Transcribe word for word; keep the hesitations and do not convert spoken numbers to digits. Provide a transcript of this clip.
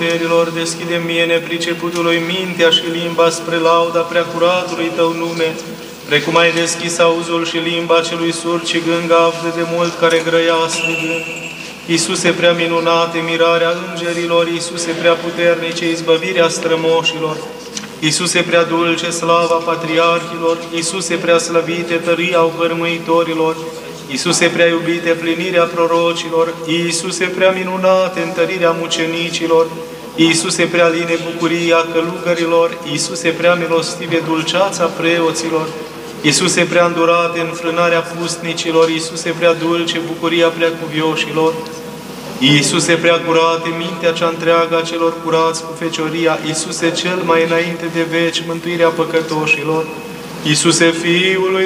puterilor, deschide mie nepriceputului mintea și limba spre lauda preacuratului Tău nume, precum ai deschis auzul și limba celui surd și gângavde de mult care grăia strigând. Iisuse prea minunate, mirarea îngerilor, Iisuse prea puternice, izbăvirea strămoșilor, Iisuse prea dulce, slava patriarhilor, Iisuse prea slăvite, tăria vărmâitorilor, Iisuse prea iubite, plinirea prorocilor, Iisuse prea minunate, întărirea mucenicilor, Iisuse prea line, bucuria călugărilor, Iisuse prea milostive, dulceața preoților, Iisuse prea îndurate, înfrânarea pustnicilor, Iisuse prea dulce, bucuria prea cuvioșilor, Iisuse prea curate, mintea cea întreagă a celor curați cu fecioria, Iisuse cel mai înainte de veci, mântuirea păcătoșilor, Iisuse Fiul lui